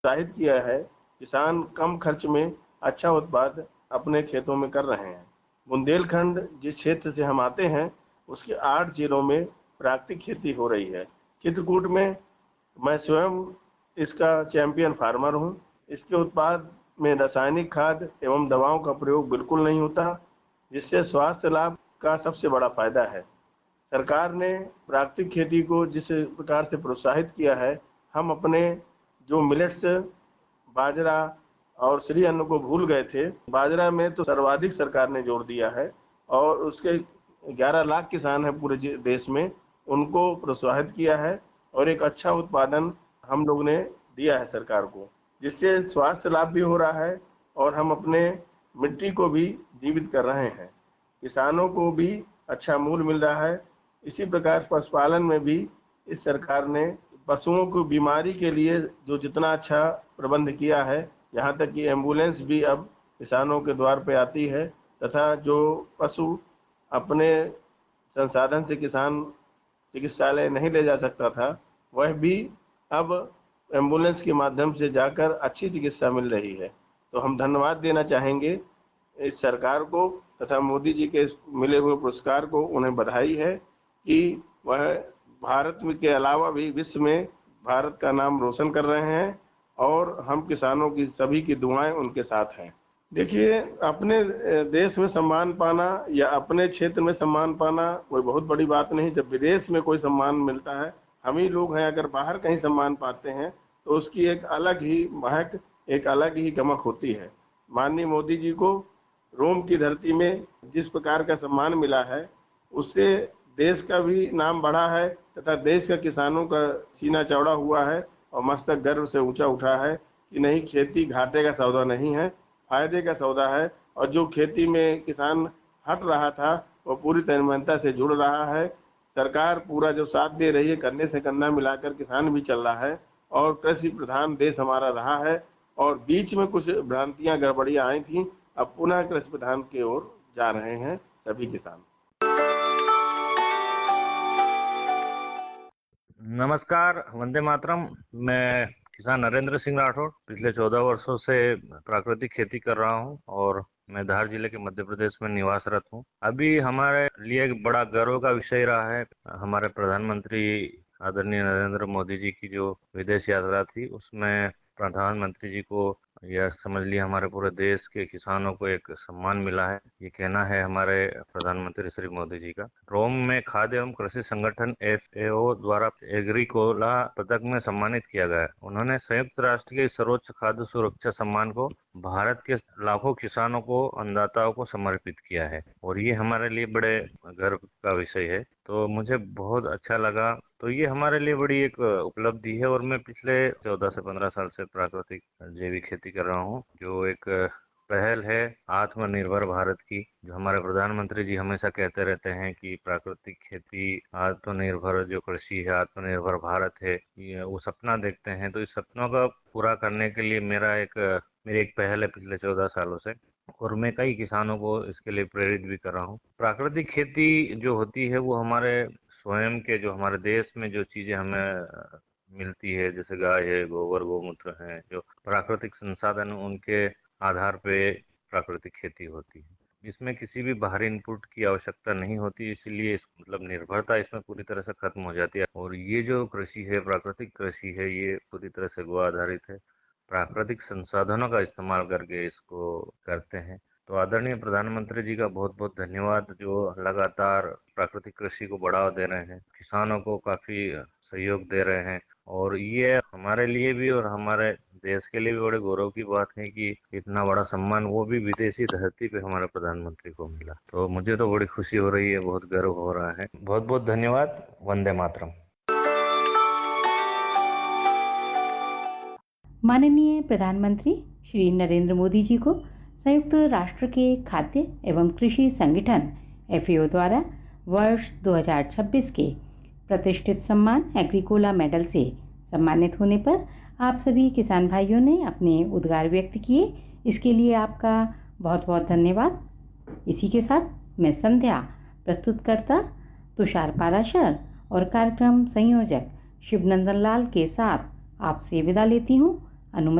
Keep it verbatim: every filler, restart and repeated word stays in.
प्रोत्साहित किया है। किसान कम खर्च में अच्छा उत्पाद अपने खेतों में कर रहे हैं। बुंदेलखंड जिस क्षेत्र से हम आते हैं, उसके आठ जिलों में प्राकृतिक खेती हो रही है। चित्रकूट में मैं स्वयं इसका चैंपियन फार्मर हूँ। इसके उत्पाद में रासायनिक खाद एवं दवाओं का प्रयोग बिल्कुल नहीं होता, जिससे स्वास्थ्य लाभ का सबसे बड़ा फायदा है। सरकार ने प्राकृतिक खेती को जिस प्रकार से प्रोत्साहित किया है, हम अपने जो मिलेट्स, बाजरा और श्री अन्न को भूल गए थे। बाजरा में तो सर्वाधिक सरकार ने जोर दिया है और उसके ग्यारह लाख किसान हैं पूरे देश में, उनको प्रोत्साहित किया है और एक अच्छा उत्पादन हम लोग ने दिया है सरकार को, जिससे स्वास्थ्य लाभ भी हो रहा है और हम अपने मिट्टी को भी जीवित कर रहे हैं। किसानों को भी अच्छा मूल्य मिल रहा है। इसी प्रकार पशुपालन में भी इस सरकार ने पशुओं को बीमारी के लिए जो जितना अच्छा प्रबंध किया है, यहाँ तक कि एम्बुलेंस भी अब किसानों के द्वार पे आती है, तथा जो पशु अपने संसाधन से किसान चिकित्सालय नहीं ले जा सकता था, वह भी अब एम्बुलेंस के माध्यम से जाकर अच्छी चिकित्सा मिल रही है। तो हम धन्यवाद देना चाहेंगे इस सरकार को तथा मोदी जी के मिले हुए पुरस्कार को। उन्हें बधाई है कि वह भारत के अलावा भी विश्व में भारत का नाम रोशन कर रहे हैं और हम किसानों की सभी की दुआएं उनके साथ हैं। देखिए, अपने देश में सम्मान पाना या अपने क्षेत्र में सम्मान पाना कोई बहुत बड़ी बात नहीं। जब विदेश में कोई सम्मान मिलता है, हम ही लोग हैं अगर बाहर कहीं सम्मान पाते हैं तो उसकी एक अलग ही महक, एक अलग ही गमक होती है। माननीय मोदी जी को रोम की धरती में जिस प्रकार का सम्मान मिला है, उससे देश का भी नाम बढ़ा है तथा देश का किसानों का सीना चौड़ा हुआ है और मस्तक गर्व से ऊंचा उठा है कि नहीं, खेती घाटे का सौदा नहीं है, फायदे का सौदा है। और जो खेती में किसान हट रहा था, वो पूरी तन्मयता से जुड़ रहा है। सरकार पूरा जो साथ दे रही है, कंधे से कंधा मिलाकर किसान भी चल रहा है और कृषि प्रधान देश हमारा रहा है। और बीच में कुछ भ्रांतियां गड़बड़ियां आई थी, अब पुनः कृषि प्रधान की ओर जा रहे हैं सभी किसान। नमस्कार, वंदे मातरम। मैं किसान नरेंद्र सिंह राठौड़ पिछले चौदह वर्षों से प्राकृतिक खेती कर रहा हूं और मैं धार जिले के मध्य प्रदेश में निवासरत हूं। अभी हमारे लिए एक बड़ा गर्व का विषय रहा है, हमारे प्रधानमंत्री आदरणीय नरेंद्र मोदी जी की जो विदेश यात्रा थी, उसमें प्रधानमंत्री जी को यह समझ लिया हमारे पूरे देश के किसानों को एक सम्मान मिला है। ये कहना है हमारे प्रधानमंत्री श्री मोदी जी का। रोम में खाद्य एवं कृषि संगठन एफ ए ओ द्वारा एग्रीकोला पदक में सम्मानित किया गया। उन्होंने संयुक्त राष्ट्र के सर्वोच्च खाद्य सुरक्षा सम्मान को भारत के लाखों किसानों को, अन्नदाताओं को समर्पित किया है और ये हमारे लिए बड़े गर्व का विषय है। तो मुझे बहुत अच्छा लगा। तो ये हमारे लिए बड़ी एक उपलब्धि है और मैं पिछले चौदह से पंद्रह साल से प्राकृतिक जैविक खेती कर रहा हूँ, जो एक पहल है आत्मनिर्भर भारत की, जो हमारे प्रधानमंत्री जी हमेशा कहते रहते हैं कि प्राकृतिक खेती, आत्मनिर्भर जो कृषि है, आत्मनिर्भर भारत है, ये वो सपना देखते हैं। तो इस सपनों का पूरा करने के लिए मेरा एक मेरी एक पहल है पिछले चौदह सालों से और मैं कई किसानों को इसके लिए प्रेरित भी कर रहा हूँ। प्राकृतिक खेती जो होती है वो हमारे स्वयं के, जो हमारे देश में जो चीजें हमें मिलती है, जैसे गाय है, गोबर गौमूत्र है, जो प्राकृतिक संसाधन उनके आधार पे प्राकृतिक खेती होती है, जिसमें किसी भी बाहरी इनपुट की आवश्यकता नहीं होती। इसलिए इस मतलब निर्भरता इसमें पूरी तरह से खत्म हो जाती है। और ये जो कृषि है, प्राकृतिक कृषि है, ये पूरी तरह से गो आधारित है, प्राकृतिक संसाधनों का इस्तेमाल करके इसको करते हैं। तो आदरणीय प्रधानमंत्री जी का बहुत बहुत धन्यवाद, जो लगातार प्राकृतिक कृषि को बढ़ावा दे रहे हैं, किसानों को काफी सहयोग दे रहे हैं। और ये हमारे लिए भी और हमारे देश के लिए भी बड़े गौरव की बात है कि इतना बड़ा सम्मान वो भी विदेशी धरती पे हमारे प्रधानमंत्री को मिला। तो मुझे तो बड़ी खुशी हो रही है, बहुत गर्व हो रहा है। बहुत बहुत धन्यवाद। वंदे मातरम। माननीय प्रधानमंत्री श्री नरेंद्र मोदी जी को संयुक्त राष्ट्र के खाद्य एवं कृषि संगठन एफ ए ओ द्वारा वर्ष दो हज़ार छब्बीस के प्रतिष्ठित सम्मान एग्रीकोला मेडल से सम्मानित होने पर आप सभी किसान भाइयों ने अपने उद्गार व्यक्त किए। इसके लिए आपका बहुत बहुत धन्यवाद। इसी के साथ मैं संध्या, प्रस्तुतकर्ता तुषार पाराशर और कार्यक्रम संयोजक शिवनंदन लाल के साथ आपसे विदा लेती हूँ। अनुमति